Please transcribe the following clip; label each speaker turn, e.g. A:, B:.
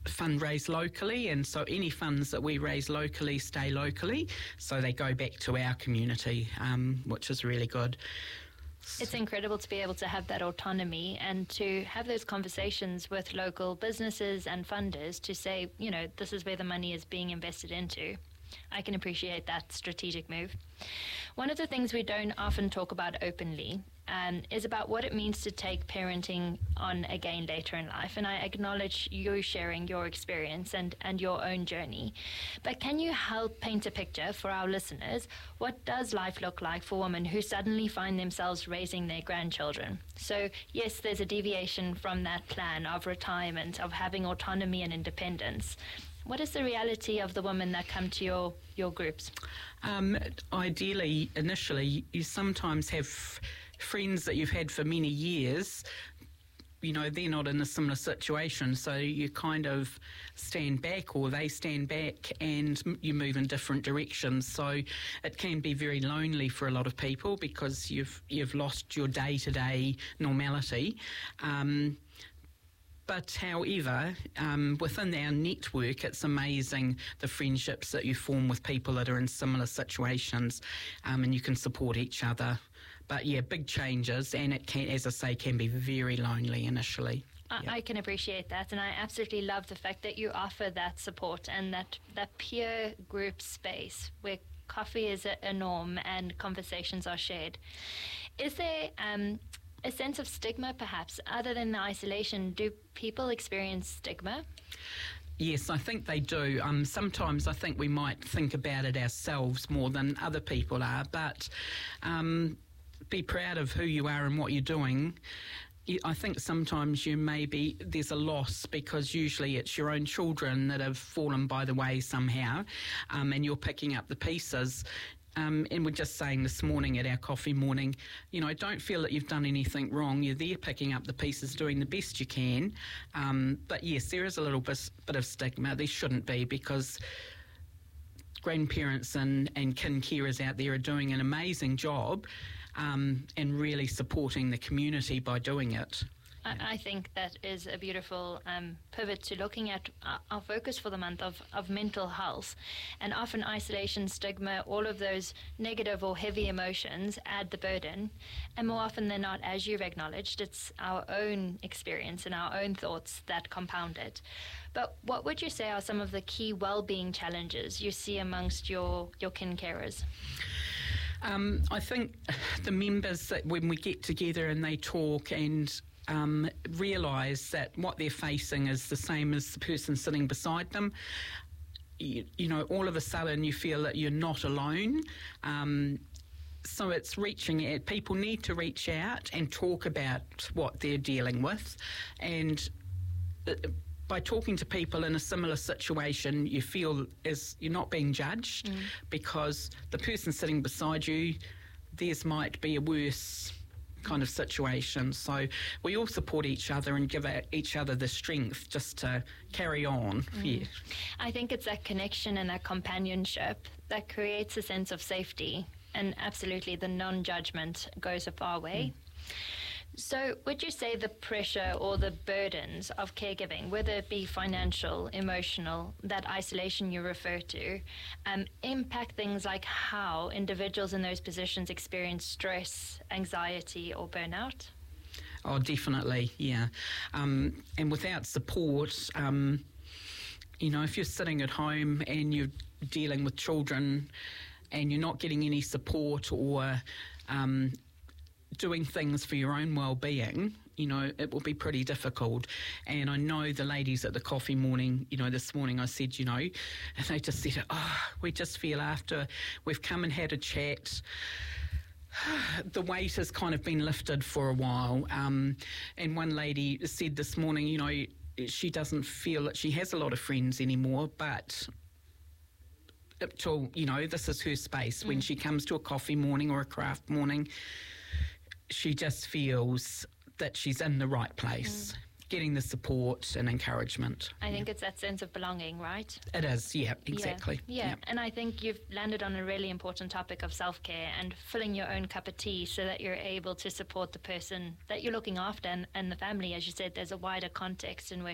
A: fundraise locally, and so any funds that we raise locally stay locally, so they go back to our community, which is really good.
B: It's incredible to be able to have that autonomy and to have those conversations with local businesses and funders to say, this is where the money is being invested into. I can appreciate that strategic move. One of the things we don't often talk about openly is about what it means to take parenting on again later in life. And I acknowledge you sharing your experience and your own journey. But can you help paint a picture for our listeners? What does life look like for women who suddenly find themselves raising their grandchildren? So yes, there's a deviation from that plan of retirement, of having autonomy and independence. What is the reality of the women that come to your groups?
A: Ideally, initially, you sometimes have friends that you've had for many years. They're not in a similar situation, so you kind of stand back, or they stand back, and you move in different directions. So it can be very lonely for a lot of people because you've lost your day-to-day normality. But however, within our network, it's amazing the friendships that you form with people that are in similar situations, and you can support each other. But yeah, big changes, and it can, as I say, can be very lonely initially.
B: I can appreciate that, and I absolutely love the fact that you offer that support and that peer group space where coffee is a norm and conversations are shared. Is there a sense of stigma, perhaps, other than the isolation? Do people experience stigma?
A: Yes, I think they do. Sometimes I think we might think about it ourselves more than other people are, but be proud of who you are and what you're doing. I think sometimes there's a loss because usually it's your own children that have fallen by the way somehow, and you're picking up the pieces. And we're just saying this morning at our coffee morning, don't feel that you've done anything wrong. You're there picking up the pieces, doing the best you can. But yes, there is a little bit of stigma. There shouldn't be, because grandparents and kin carers out there are doing an amazing job and really supporting the community by doing it.
B: I think that is a beautiful pivot to looking at our focus for the month of mental health. And often isolation, stigma, all of those negative or heavy emotions add the burden. And more often than not, as you've acknowledged, it's our own experience and our own thoughts that compound it. But what would you say are some of the key well-being challenges you see amongst your kin carers?
A: I think the members, that when we get together and they talk and realise that what they're facing is the same as the person sitting beside them, all of a sudden you feel that you're not alone. So it's reaching out. People need to reach out and talk about what they're dealing with, and by talking to people in a similar situation, you feel as you're not being judged, because the person sitting beside you, theirs might be a worse kind of situation. So we all support each other and give each other the strength just to carry on. Yeah.
B: I think it's that connection and that companionship that creates a sense of safety, and absolutely the non-judgment goes a far way. So would you say the pressure or the burdens of caregiving, whether it be financial, emotional, that isolation you refer to, impact things like how individuals in those positions experience stress, anxiety or burnout?
A: Oh, definitely, yeah. And without support, if you're sitting at home and you're dealing with children and you're not getting any support or doing things for your own well-being, it will be pretty difficult. And I know the ladies at the coffee morning, this morning I said, and they just said, we just feel after we've come and had a chat, the weight has kind of been lifted for a while. And one lady said this morning, she doesn't feel that she has a lot of friends anymore, but this is her space. When she comes to a coffee morning or a craft morning, she just feels that she's in the right place, getting the support and encouragement.
B: I think it's that sense of belonging, right?
A: It is, yeah, exactly.
B: Yeah. And I think you've landed on a really important topic of self-care and filling your own cup of tea so that you're able to support the person that you're looking after and the family. As you said, there's a wider context in which